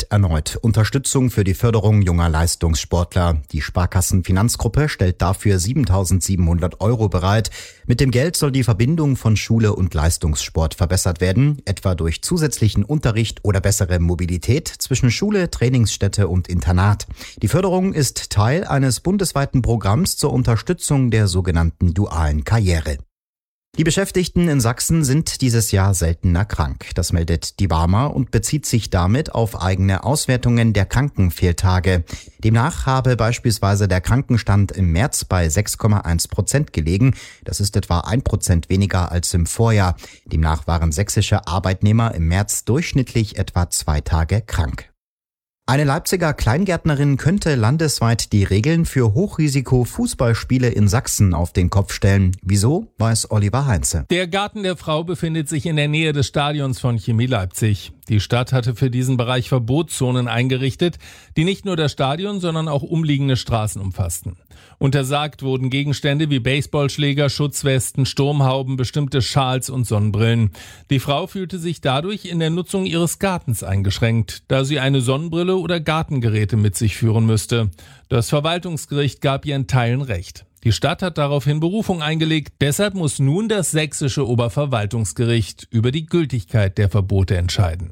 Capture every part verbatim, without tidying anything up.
vergibt erneut Unterstützung für die Förderung junger Leistungssportler. Die Sparkassen-Finanzgruppe stellt dafür siebentausendsiebenhundert Euro bereit. Mit dem Geld soll die Verbindung von Schule und Leistungssport verbessert werden, etwa durch zusätzlichen Unterricht oder bessere Mobilität zwischen Schule, Trainingsstätte und Internat. Die Förderung ist Teil eines bundesweiten Programms zur Unterstützung der sogenannten dualen Karriere. Die Beschäftigten in Sachsen sind dieses Jahr seltener krank. Das meldet die Barmer und bezieht sich damit auf eigene Auswertungen der Krankenfehltage. Demnach habe beispielsweise der Krankenstand im März bei sechs Komma eins Prozent gelegen. Das ist etwa ein Prozent weniger als im Vorjahr. Demnach waren sächsische Arbeitnehmer im März durchschnittlich etwa zwei Tage krank. Eine Leipziger Kleingärtnerin könnte landesweit die Regeln für Hochrisiko-Fußballspiele in Sachsen auf den Kopf stellen. Wieso, weiß Oliver Heinze. Der Garten der Frau befindet sich in der Nähe des Stadions von Chemie Leipzig. Die Stadt hatte für diesen Bereich Verbotszonen eingerichtet, die nicht nur das Stadion, sondern auch umliegende Straßen umfassten. Untersagt wurden Gegenstände wie Baseballschläger, Schutzwesten, Sturmhauben, bestimmte Schals und Sonnenbrillen. Die Frau fühlte sich dadurch in der Nutzung ihres Gartens eingeschränkt, da sie eine Sonnenbrille oder Gartengeräte mit sich führen müsste. Das Verwaltungsgericht gab ihr in Teilen Recht. Die Stadt hat daraufhin Berufung eingelegt. Deshalb muss nun das sächsische Oberverwaltungsgericht über die Gültigkeit der Verbote entscheiden.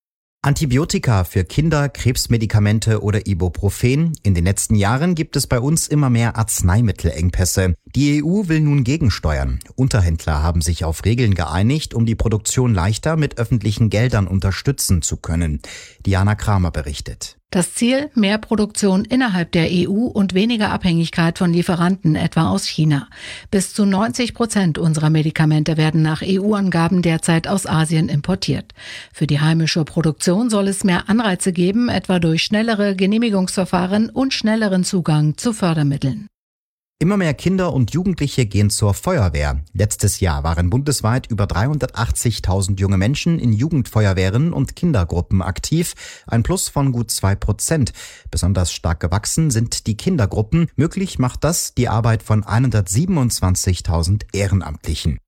Antibiotika für Kinder, Krebsmedikamente oder Ibuprofen. In den letzten Jahren gibt es bei uns immer mehr Arzneimittelengpässe. Die E U will nun gegensteuern. Unterhändler haben sich auf Regeln geeinigt, um die Produktion leichter mit öffentlichen Geldern unterstützen zu können. Diana Kramer berichtet. Das Ziel: mehr Produktion innerhalb der E U und weniger Abhängigkeit von Lieferanten, etwa aus China. Bis zu neunzig Prozent unserer Medikamente werden nach E U-Angaben derzeit aus Asien importiert. Für die heimische Produktion soll es mehr Anreize geben, etwa durch schnellere Genehmigungsverfahren und schnelleren Zugang zu Fördermitteln. Immer mehr Kinder und Jugendliche gehen zur Feuerwehr. Letztes Jahr waren bundesweit über dreihundertachtzigtausend junge Menschen in Jugendfeuerwehren und Kindergruppen aktiv, ein Plus von gut zwei Prozent. Besonders stark gewachsen sind die Kindergruppen. Möglich macht das die Arbeit von hundertsiebenundzwanzigtausend Ehrenamtlichen.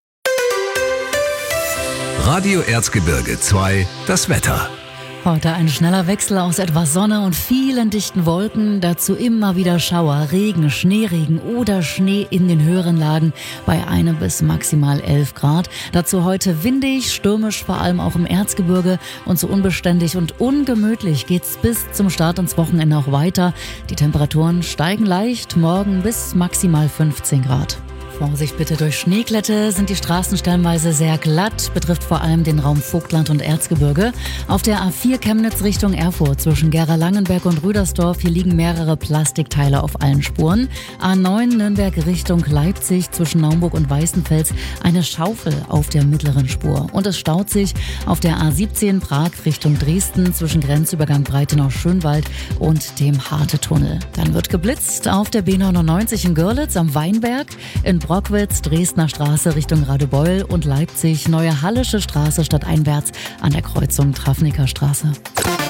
Radio Erzgebirge zwei, das Wetter. Heute ein schneller Wechsel aus etwas Sonne und vielen dichten Wolken, dazu immer wieder Schauer, Regen, Schneeregen oder Schnee in den höheren Lagen bei einem bis maximal elf Grad. Dazu heute windig, stürmisch, vor allem auch im Erzgebirge, und so unbeständig und ungemütlich geht's bis zum Start ins Wochenende auch weiter. Die Temperaturen steigen leicht, morgen bis maximal fünfzehn Grad. Vorsicht bitte, durch Schneeglätte sind die Straßen stellenweise sehr glatt, betrifft vor allem den Raum Vogtland und Erzgebirge. Auf der A vier Chemnitz Richtung Erfurt zwischen Gera-Langenberg und Rüdersdorf, hier liegen mehrere Plastikteile auf allen Spuren. A neun Nürnberg Richtung Leipzig zwischen Naumburg und Weißenfels, eine Schaufel auf der mittleren Spur. Und es staut sich auf der A siebzehn Prag Richtung Dresden zwischen Grenzübergang Breitenau-Schönwald und dem Harte-Tunnel. Dann wird geblitzt auf der B neunundneunzig in Görlitz am Weinberg, in Brockwitz, Dresdner Straße Richtung Radebeul und Leipzig, Neue Hallische Straße stadteinwärts an der Kreuzung Trafniker Straße.